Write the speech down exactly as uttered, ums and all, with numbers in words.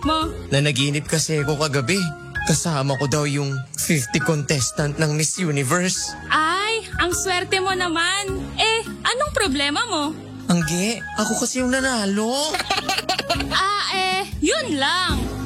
mo? Nanaginip kasi ako kagabi. Kasama ko daw yung fifty contestant ng Miss Universe. Ay, ang swerte mo naman. Eh, anong problema mo? Angge, ako kasi yung nanalo. Ah, eh, yun lang.